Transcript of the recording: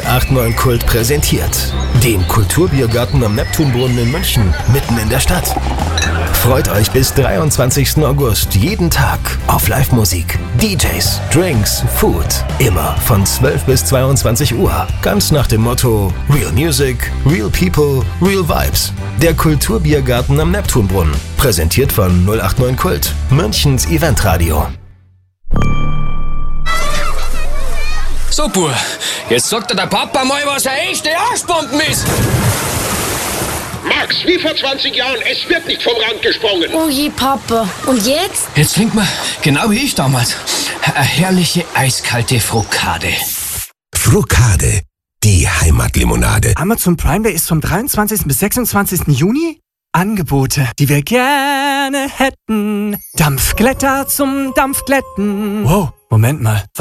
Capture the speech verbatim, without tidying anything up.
acht neun Kult präsentiert. Den Kulturbiergarten am Neptunbrunnen in München, mitten in der Stadt. Freut euch bis dreiundzwanzigsten August jeden Tag auf Live-Musik, D Js, Drinks, Food. Immer von zwölf bis zweiundzwanzig Uhr. Ganz nach dem Motto Real Music, Real People, Real Vibes. Der Kulturbiergarten am Neptunbrunnen. Präsentiert von null acht neun Kult, Münchens Eventradio. So, Bur, jetzt sagt dir der Papa mal, was eine echte Arschbomben ist. Max, wie vor zwanzig Jahren, es wird nicht vom Rand gesprungen. Oh je, Papa. Und jetzt? Jetzt trinkt man, genau wie ich damals, eine herrliche eiskalte Frokade. Frokade, die Heimatlimonade. Amazon Prime Day ist vom dreiundzwanzigsten bis sechsundzwanzigsten Juni. Angebote, die wir gerne hätten. Dampfglätter zum Dampfglätten. Wow, Moment mal.